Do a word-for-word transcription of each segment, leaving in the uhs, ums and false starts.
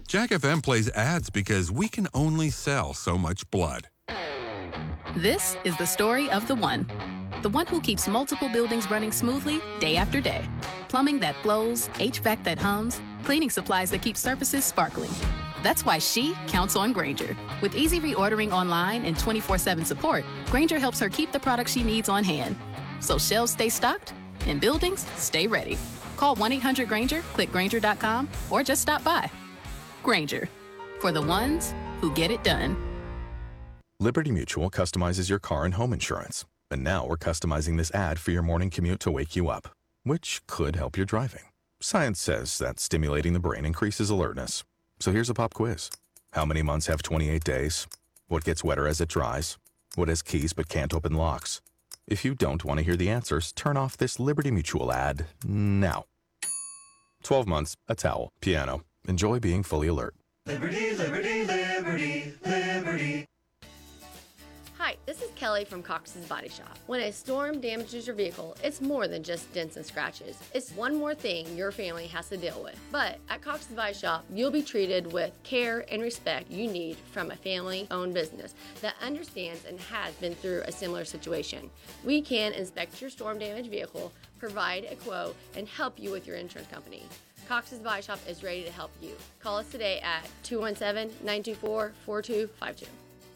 Jack F M plays ads because we can only sell so much blood. This is the story of the one. The one who keeps multiple buildings running smoothly day after day. Plumbing that flows, H V A C that hums, cleaning supplies that keep surfaces sparkling. That's why she counts on Grainger. With easy reordering online and twenty-four seven support, Grainger helps her keep the products she needs on hand. So shelves stay stocked and buildings stay ready. Call one eight hundred Grainger, click Grainger dot com, or just stop by. Grainger, for the ones who get it done. Liberty Mutual customizes your car and home insurance. And now we're customizing this ad for your morning commute to wake you up, which could help your driving. Science says that stimulating the brain increases alertness. So here's a pop quiz. How many months have twenty-eight days? What gets wetter as it dries? What has keys but can't open locks? If you don't want to hear the answers, turn off this Liberty Mutual ad now. twelve months, a towel, piano. Enjoy being fully alert. Liberty, liberty, liberty, liberty. Hi, this is Kelly from Cox's Body Shop. When a storm damages your vehicle, it's more than just dents and scratches. It's one more thing your family has to deal with. But at Cox's Body Shop, you'll be treated with care and respect you need from a family-owned business that understands and has been through a similar situation. We can inspect your storm-damaged vehicle, provide a quote, and help you with your insurance company. Cox's Body Shop is ready to help you. Call us today at two one seven, nine two four, four two five two.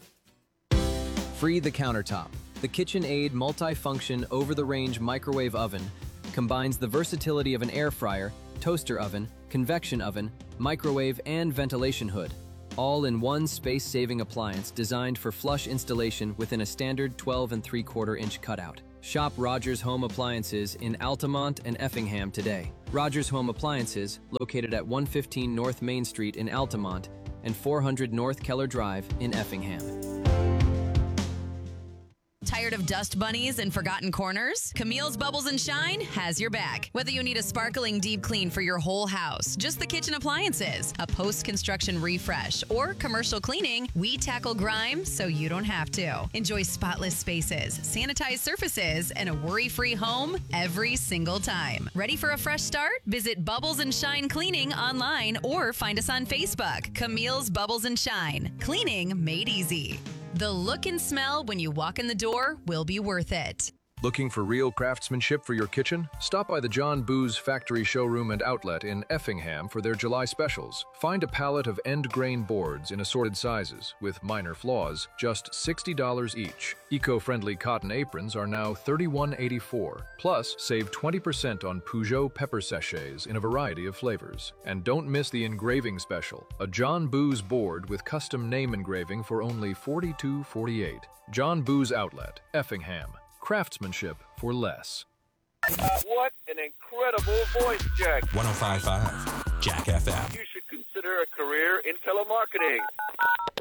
Free the countertop. The KitchenAid multi-function over-the-range microwave oven combines the versatility of an air fryer, toaster oven, convection oven, microwave, and ventilation hood, all in one space-saving appliance designed for flush installation within a standard twelve and three quarter inch cutout. Shop Rogers Home Appliances in Altamont and Effingham today. Rogers Home Appliances, located at one fifteen North Main Street in Altamont and four hundred North Keller Drive in Effingham. Tired of dust bunnies and forgotten corners? Camille's Bubbles and Shine has your back. Whether you need a sparkling deep clean for your whole house, just the kitchen appliances, a post-construction refresh, or commercial cleaning, we tackle grime so you don't have to. Enjoy spotless spaces, sanitized surfaces, and a worry-free home every single time. Ready for a fresh start? Visit Bubbles and Shine Cleaning online or find us on Facebook. Camille's Bubbles and Shine. Cleaning made easy. The look and smell when you walk in the door will be worth it. Looking for real craftsmanship for your kitchen? Stop by the John Booz Factory Showroom and Outlet in Effingham for their July specials. Find a pallet of end-grain boards in assorted sizes, with minor flaws, just sixty dollars each. Eco-friendly cotton aprons are now thirty-one eighty-four. Plus, save twenty percent on Peugeot pepper sachets in a variety of flavors. And don't miss the engraving special, a John Booz board with custom name engraving for only forty-two forty-eight. John Booz Outlet, Effingham. Craftsmanship for less. What an incredible voice, Jack. one oh five point five Jack F M. You should consider a career in telemarketing.